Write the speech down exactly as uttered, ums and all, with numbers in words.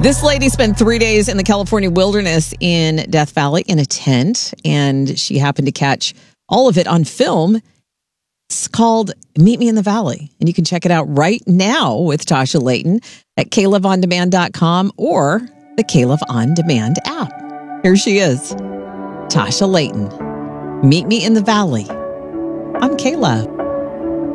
This lady spent three days in the California wilderness in Death Valley in a tent, and she happened to catch all of it on film. It's called Meet Me in the Valley, and you can check it out right now with Tasha Layton at K Love On Demand dot com or the K Love On Demand app. Here she is, Tasha Layton. Meet Me in the Valley on K Love.